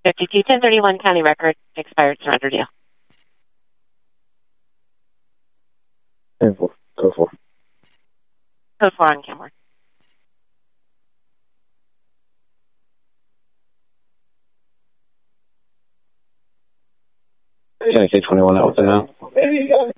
52-1031 county record, expired surrender deal. 10-4, code 4. Code 4 on Kenworth. Yeah, K21 out there now. There you go.